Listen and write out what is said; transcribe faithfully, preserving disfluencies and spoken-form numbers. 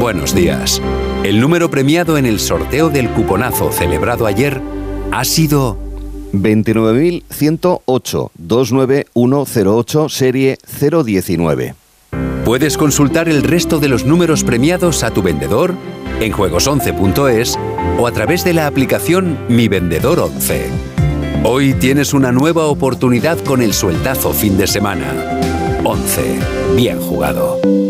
Buenos días. El número premiado en el sorteo del cuponazo celebrado ayer ha sido veintinueve mil ciento ocho, dos nueve uno cero ocho, serie cero diecinueve. Puedes consultar el resto de los números premiados a tu vendedor en juegos once punto es o a través de la aplicación Mi Vendedor once. Hoy tienes una nueva oportunidad con el sueldazo fin de semana. once. Bien jugado.